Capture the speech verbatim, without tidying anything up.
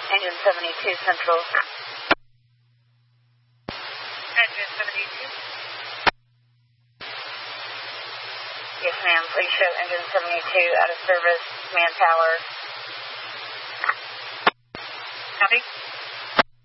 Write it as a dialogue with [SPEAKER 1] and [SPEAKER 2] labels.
[SPEAKER 1] Engine seventy-two Central.
[SPEAKER 2] Engine seventy-two.
[SPEAKER 1] Yes, ma'am. Please show engine seventy-two out of service, manpower.
[SPEAKER 2] Copy.